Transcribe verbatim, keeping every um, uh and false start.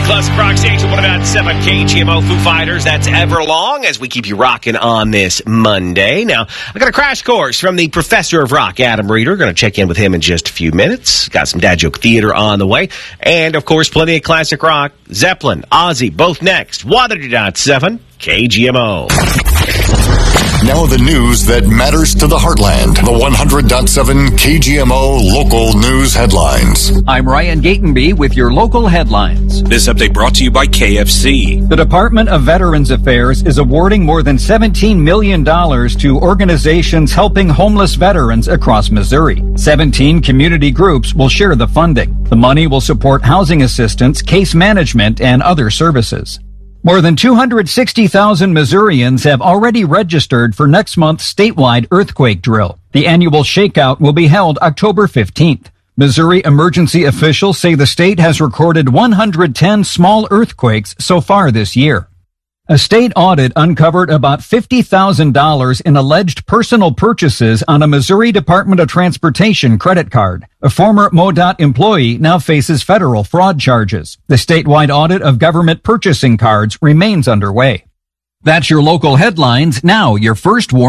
Classic Rock Station one oh nine point seven K G M O. Foo Fighters, that's Everlong, as we keep you rocking on this Monday. Now, I got a crash course from the professor of rock, Adam Reeder. Going to check in with him in just a few minutes. Got some dad joke theater on the way. And, of course, plenty of classic rock. Zeppelin, Ozzy, both next. one oh nine point seven K G M O. Now the news that matters to the heartland. The one hundred point seven K G M O local news headlines. I'm Ryan Gatenby with your local headlines. This update brought to you by K F C. The Department of Veterans Affairs is awarding more than seventeen million dollars to organizations helping homeless veterans across Missouri. seventeen community groups will share the funding. The money will support housing assistance, case management, and other services. More than two hundred sixty thousand Missourians have already registered for next month's statewide earthquake drill. The annual shakeout will be held October fifteenth. Missouri emergency officials say the state has recorded one hundred ten small earthquakes so far this year. A state audit uncovered about fifty thousand dollars in alleged personal purchases on a Missouri Department of Transportation credit card. A former MoDOT employee now faces federal fraud charges. The statewide audit of government purchasing cards remains underway. That's your local headlines. Now, your first warning.